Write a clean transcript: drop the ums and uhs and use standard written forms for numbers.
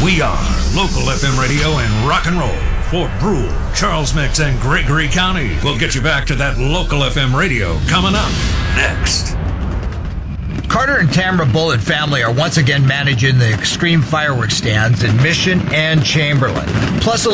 We are local FM radio and rock and roll for Brule, Charles Mix, and Gregory County. We'll get you back to that local FM radio coming up next. Carter and Tamara Bullitt family are once again managing the Extreme Fireworks stands in Mission and Chamberlain. Plus